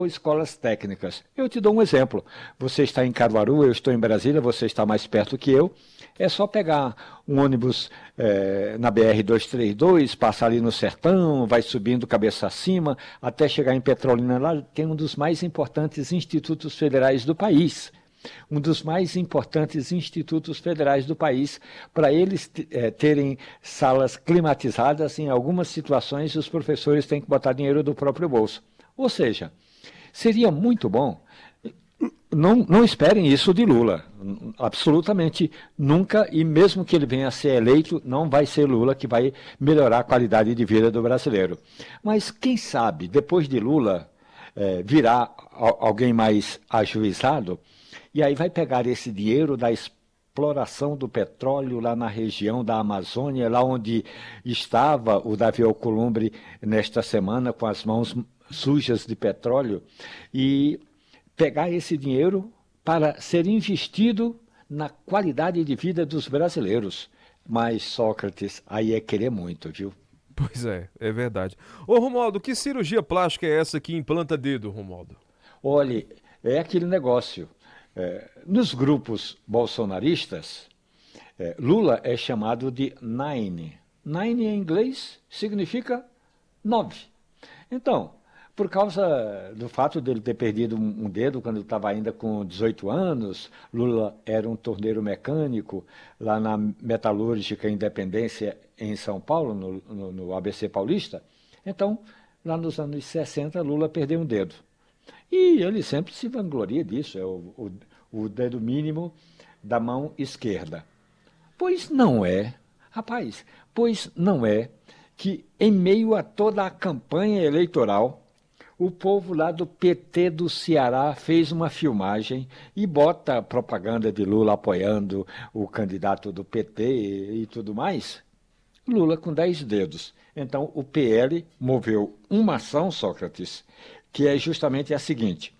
escolas técnicas. Eu te dou um exemplo. Você está em Caruaru, eu estou em Brasília, você está mais perto que eu. É só pegar um ônibus na BR-232, passar ali no Sertão, vai subindo cabeça acima, até chegar em Petrolina. Lá tem um dos mais importantes institutos federais do país. Um dos mais importantes institutos federais do país, para eles terem salas climatizadas. Em algumas situações, os professores têm que botar dinheiro do próprio bolso. Ou seja, seria muito bom. Não esperem isso de Lula, absolutamente nunca, e mesmo que ele venha a ser eleito, não vai ser Lula que vai melhorar a qualidade de vida do brasileiro. Mas quem sabe, depois de Lula, virá alguém mais ajuizado, e aí vai pegar esse dinheiro da exploração do petróleo lá na região da Amazônia, lá onde estava o Davi Alcolumbre nesta semana com as mãos sujas de petróleo, e pegar esse dinheiro para ser investido na qualidade de vida dos brasileiros. Mas, Sócrates, aí é querer muito, viu? Pois é verdade. Ô Romualdo, que cirurgia plástica é essa que implanta dedo, Romualdo? Olhe, é aquele negócio. Nos grupos bolsonaristas, Lula é chamado de Nine. Nine em inglês significa 9. Então, por causa do fato dele ter perdido um dedo quando ele estava ainda com 18 anos, Lula era um torneiro mecânico lá na Metalúrgica Independência em São Paulo, no ABC Paulista. Então, lá nos anos 60, Lula perdeu um dedo. E ele sempre se vangloria disso, é o dedo mínimo da mão esquerda. Pois não é, rapaz, pois não é que em meio a toda a campanha eleitoral, o povo lá do PT do Ceará fez uma filmagem e bota a propaganda de Lula apoiando o candidato do PT e tudo mais. Lula com 10 dedos. Então o PL moveu uma ação, Sócrates, que é justamente a seguinte: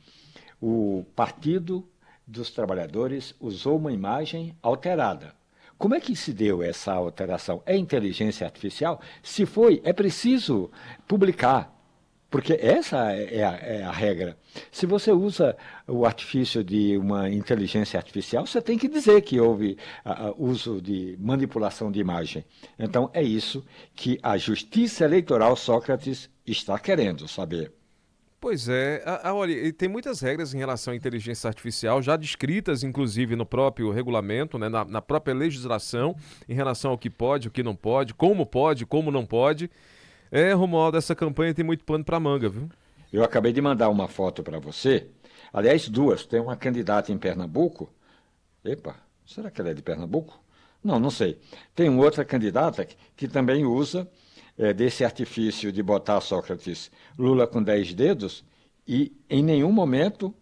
o Partido dos Trabalhadores usou uma imagem alterada. Como é que se deu essa alteração? É inteligência artificial? Se foi, é preciso publicar, porque essa é a regra. Se você usa o artifício de uma inteligência artificial, você tem que dizer que houve uso de manipulação de imagem. Então, é isso que a Justiça Eleitoral, Sócrates, está querendo saber. Pois é, olha, e tem muitas regras em relação à inteligência artificial, já descritas, inclusive, no próprio regulamento, né, na própria legislação, em relação ao que pode, o que não pode, como não pode. Romualdo, essa campanha tem muito pano para manga, viu? Eu acabei de mandar uma foto para você. Aliás, duas. Tem uma candidata em Pernambuco. Epa, será que ela é de Pernambuco? Não, não sei. Tem uma outra candidata que também usa desse artifício de botar Sócrates Lula com 10 dedos, e em nenhum momento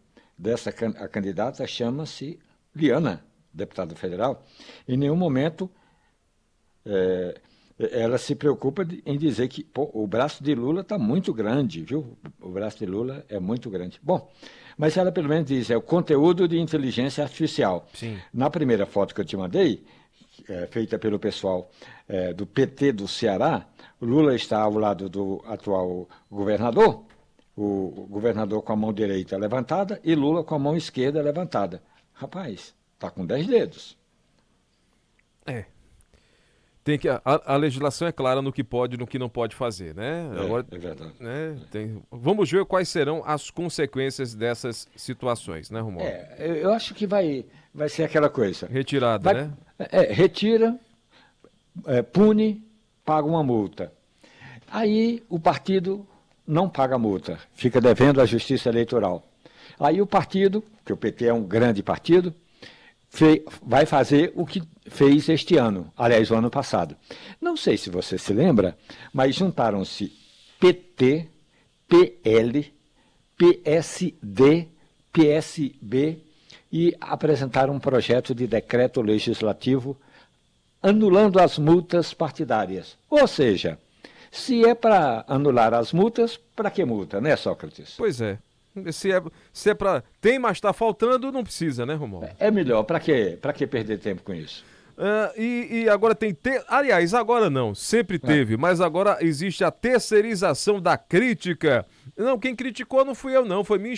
a candidata chama-se Liana, deputada federal, em nenhum momento ela se preocupa em dizer que o braço de Lula está muito grande, viu? O braço de Lula é muito grande. Bom, mas ela pelo menos diz, é o conteúdo de inteligência artificial. Sim. Na primeira foto que eu te mandei, feita pelo pessoal do PT do Ceará, Lula está ao lado do atual governador, o governador com a mão direita levantada e Lula com a mão esquerda levantada. Rapaz, está com 10 dedos. É. A legislação é clara no que pode e no que não pode fazer, né? Agora, é verdade. Né, vamos ver quais serão as consequências dessas situações, né, Romualdo? Eu acho que vai ser aquela coisa. Retirada, né? Retira, pune, paga uma multa. Aí o partido não paga a multa, fica devendo à Justiça Eleitoral. Aí o partido, que o PT é um grande partido, vai fazer o que fez este ano, aliás, o ano passado. Não sei se você se lembra, mas juntaram-se PT, PL, PSD, PSB e apresentaram um projeto de decreto legislativo anulando as multas partidárias. Ou seja, se é para anular as multas, para que multa, né, Sócrates? Pois é. Se é para tem, mas está faltando, não precisa, né, Romualdo? É melhor, para que perder tempo com isso? E agora tem... Aliás, agora não, sempre teve, mas agora existe a terceirização da crítica. Não, quem criticou não fui eu não, foi minha